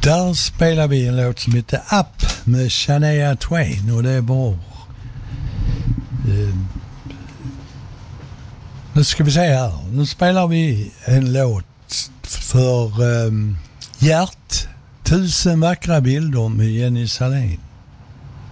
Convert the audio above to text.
Där spelar vi en låt som heter Up med Shania Twain och det är bra. Nu ska vi se här. Nu spelar vi en låt för Hjärt. 1000 vackra bilder med Jenny Salén.